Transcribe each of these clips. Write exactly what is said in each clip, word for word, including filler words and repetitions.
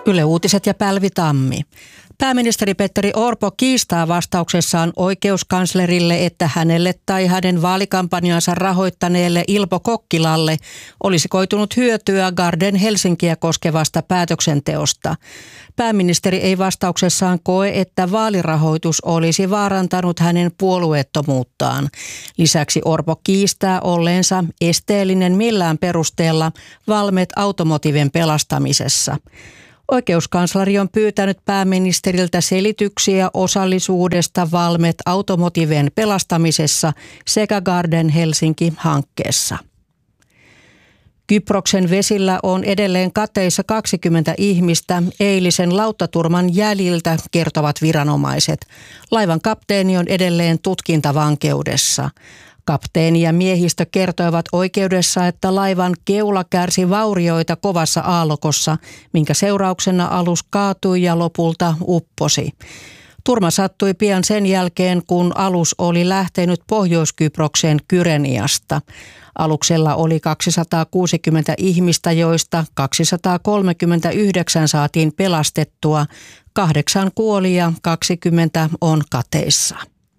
Yle Uutiset ja Pälvi Tammi. Pääministeri Petteri Orpo kiistaa vastauksessaan oikeuskanslerille, että hänelle tai hänen vaalikampanjansa rahoittaneelle Ilpo Kokkilalle olisi koitunut hyötyä Garden Helsinkiä koskevasta päätöksenteosta. Pääministeri ei vastauksessaan koe, että vaalirahoitus olisi vaarantanut hänen puolueettomuuttaan. Lisäksi Orpo kiistää olleensa esteellinen millään perusteella Valmet Automotiven pelastamisessa. Oikeuskansleri on pyytänyt pääministeriltä selityksiä osallisuudesta Valmet Automotiven pelastamisessa sekä Garden Helsinki-hankkeessa. Kyproksen vesillä on edelleen kateissa kaksikymmentä ihmistä eilisen lauttaturman jäljiltä, kertovat viranomaiset. Laivan kapteeni on edelleen tutkintavankeudessa. Kapteeni ja miehistö kertoivat oikeudessa, että laivan keula kärsi vaurioita kovassa aallokossa, minkä seurauksena alus kaatui ja lopulta upposi. Turma sattui pian sen jälkeen, kun alus oli lähtenyt Pohjois-Kyprokseen Kyreniasta. Aluksella oli kaksisataakuusikymmentä ihmistä, joista kaksisataakolmekymmentäyhdeksän saatiin pelastettua. Kahdeksan kuoli ja kaksikymmentä on kateissa.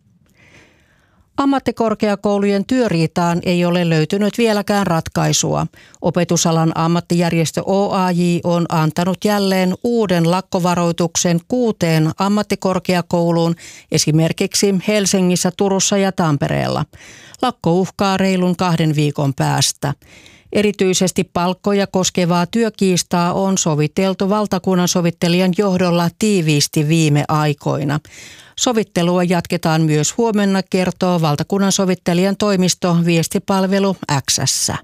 Ammattikorkeakoulujen työriitaan ei ole löytynyt vieläkään ratkaisua. Opetusalan ammattijärjestö O A J on antanut jälleen uuden lakkovaroituksen kuuteen ammattikorkeakouluun, esimerkiksi Helsingissä, Turussa ja Tampereella. Lakko uhkaa reilun kahden viikon päästä. Erityisesti palkkoja koskevaa työkiistaa on soviteltu valtakunnan sovittelijan johdolla tiiviisti viime aikoina. Sovittelua jatketaan myös huomenna, kertoo valtakunnan sovittelijan toimisto viestipalvelu X:ssä.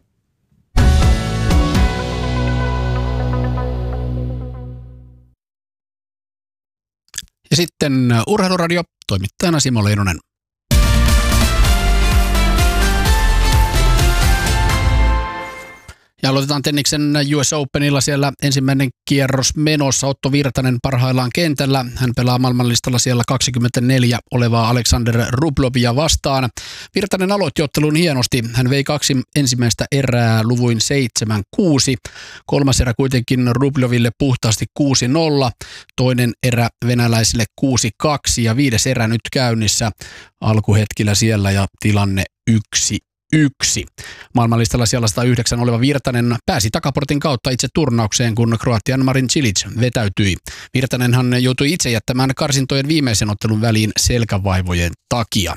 Ja sitten Urheiluradio, toimittajana Simo Leinonen. Ja aloitetaan Tenniksen U S Openilla, siellä ensimmäinen kierros menossa. Otto Virtanen parhaillaan kentällä. Hän pelaa maailmanlistalla siellä kaksikymmentäneljä olevaa Alexander Rublovia vastaan. Virtanen aloitti ottelun hienosti. Hän vei kaksi ensimmäistä erää luvuin seitsemän kuusi. Kolmas erä kuitenkin Rubloville puhtaasti kuusi nolla. Toinen erä venäläisille kuusi kaksi ja viides erä nyt käynnissä alkuhetkillä siellä ja tilanne yksi. Yksi. Maailmanlistalla siellä sata yhdeksän oleva Virtanen pääsi takaportin kautta itse turnaukseen, kun Kroatian Marin Cilic vetäytyi. Virtanenhan joutui itse jättämään karsintojen viimeisen ottelun väliin selkävaivojen takia.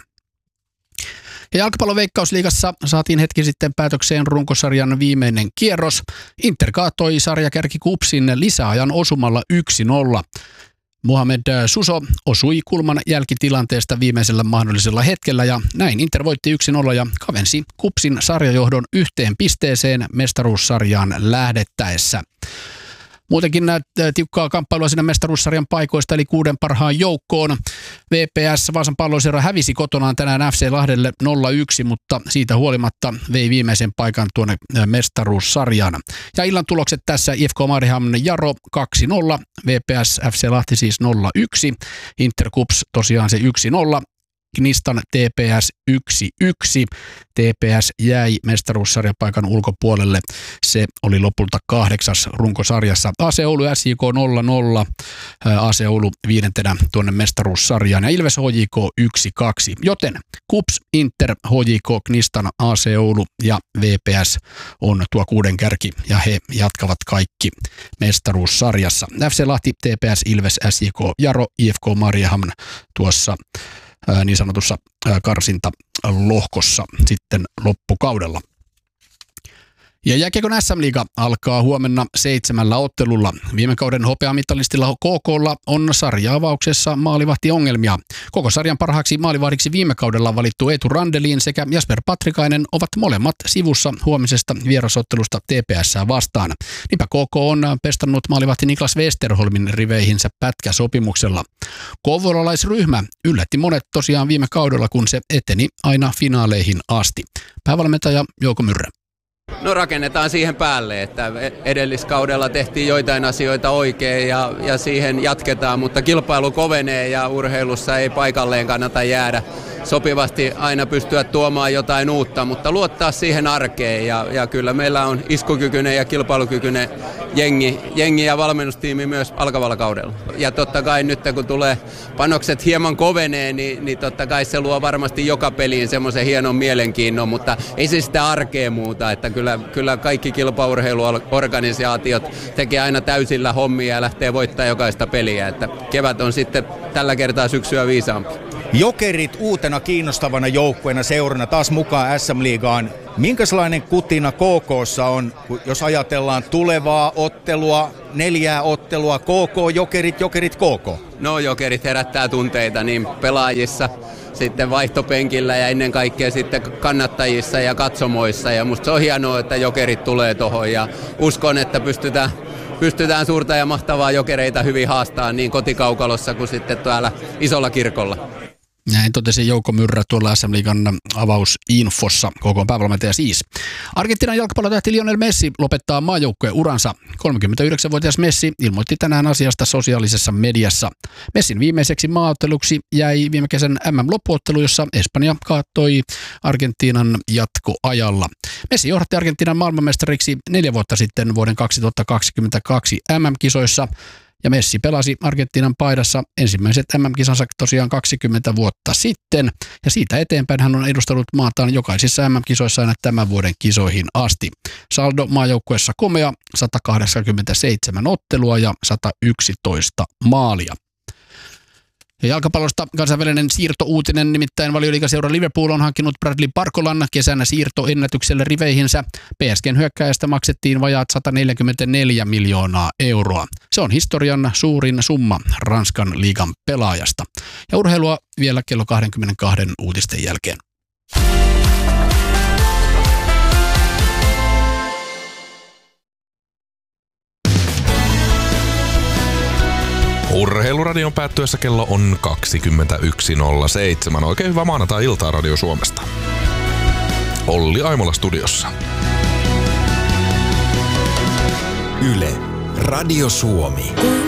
Ja jalkapallon Veikkausliigassa saatiin hetki sitten päätökseen runkosarjan viimeinen kierros. Inter kaatoi sarjakärki KuPSin lisäajan osumalla yksi nolla. Mohamed Suso osui kulman jälkitilanteesta viimeisellä mahdollisella hetkellä ja näin Inter voitti yksi nolla ja kavensi KuPSin sarjajohdon yhteen pisteeseen mestaruussarjaan lähdettäessä. Muutenkin tiukkaa kamppailua siinä mestaruussarjan paikoista eli kuuden parhaan joukkoon. V P S Vaasan Palloseura hävisi kotonaan tänään F C Lahdelle nolla yksi, mutta siitä huolimatta vei viimeisen paikan tuonne mestaruussarjaan. Ja illan tulokset tässä: I F K Mariehamn Jaro kaksi nolla, V P S F C Lahti siis nolla yksi, Inter KuPS tosiaan se yksi nolla. Knistan T P S yksi yksi. T P S jäi mestaruussarjapaikan ulkopuolelle. Se oli lopulta kahdeksas runkosarjassa. A C Oulu S J K nolla nolla. A C Oulu viidentenä tuonne mestaruussarjaan ja Ilves H J K yksi kaksi. Joten KuPS, Inter, H J K, Knistan, A C Oulu ja V P S on tuo kuuden kärki ja he jatkavat kaikki mestaruussarjassa. F C Lahti, T P S, Ilves, S J K, Jaro, I F K Mariehamn tuossa niin sanotussa karsintalohkossa sitten loppukaudella. Ja jääkiekon S M-liiga alkaa huomenna seitsemällä ottelulla. Viime kauden hopeamittalistilla K K:lla on sarja-avauksessa maalivahtiongelmia. Koko sarjan parhaaksi maalivahdiksi viime kaudella valittu Eetu Randelin sekä Jasper Patrikainen ovat molemmat sivussa huomisesta vierasottelusta T P S:ää vastaan. Niinpä K K on pestannut maalivahti Niklas Westerholmin riveihinsä pätkäsopimuksella. Kouvolalaisryhmä yllätti monet tosiaan viime kaudella, kun se eteni aina finaaleihin asti. Päävalmentaja Jouko Myrrä. No rakennetaan siihen päälle, että edelliskaudella tehtiin joitain asioita oikein ja, ja siihen jatketaan, mutta kilpailu kovenee ja urheilussa ei paikalleen kannata jäädä. sopivasti aina pystyä tuomaan jotain uutta, mutta luottaa siihen arkeen ja, ja kyllä meillä on iskukykyinen ja kilpailukykyinen jengi, jengi ja valmennustiimi myös alkavalla kaudella. Ja totta kai nyt kun tulee panokset hieman kovenee, niin, niin totta kai se luo varmasti joka peliin semmoisen hienon mielenkiinnon, mutta ei se sitä arkea muuta, että kyllä, kyllä kaikki kilpaurheiluorganisaatiot tekee aina täysillä hommia ja lähtee voittaa jokaista peliä, että kevät on sitten tällä kertaa syksyä viisaampi. Jokerit uutena kiinnostavana joukkueena seurana taas mukaan S M-liigaan. Minkälainen kutina K K:ssa on, jos ajatellaan tulevaa ottelua, neljää ottelua, K K, Jokerit, Jokerit, K K? No Jokerit herättää tunteita niin pelaajissa, sitten vaihtopenkillä ja ennen kaikkea sitten kannattajissa ja katsomoissa. Ja musta se on hienoa, että Jokerit tulee tohon ja uskon, että pystytään Pystytään suurta ja mahtavaa Jokereita hyvin haastamaan niin kotikaukalossa kuin sitten täällä isolla kirkolla. Näin totesi Jouko Myrrä tuolla S M-liigan avausinfossa, K K:n päävalmentaja siis. Argentiinan jalkapallotähti Lionel Messi lopettaa maajoukkueen uransa. kolmekymmentäyhdeksänvuotias Messi ilmoitti tänään asiasta sosiaalisessa mediassa. Messin viimeiseksi maaotteluksi jäi viime kesän M M-loppuottelu, jossa Espanja kaattoi Argentiinan jatkoajalla. Messi johdatti Argentiinan maailmanmestariksi neljä vuotta sitten vuoden kaksituhattakaksikymmentäkaksi M M-kisoissa. Ja Messi pelasi Argentiinan paidassa ensimmäiset M M-kisansa tosiaan kaksikymmentä vuotta sitten. Ja siitä eteenpäin hän on edustanut maataan jokaisissa M M-kisoissa aina tämän vuoden kisoihin asti. Saldo maajoukkueessa komea, sata kahdeksankymmentäseitsemän ottelua ja sata yksitoista maalia. Ja jalkapallosta kansainvälinen siirtouutinen, nimittäin Valioliigaseura Liverpool on hankkinut Bradley Barcolan kesänä siirtoennätykselle riveihinsä. P S G:n hyökkääjästä maksettiin vajaat sata neljäkymmentäneljä miljoonaa euroa. Se on historian suurin summa Ranskan liigan pelaajasta. Ja urheilua vielä kello kaksikymmentäkaksi uutisten jälkeen. Urheiluradion päättyessä kello on kaksikymmentäyksi nolla seitsemän. Oikein hyvää maanantai-iltaa Radio Suomesta. Olli Aimola studiossa. Yle, Radio Suomi.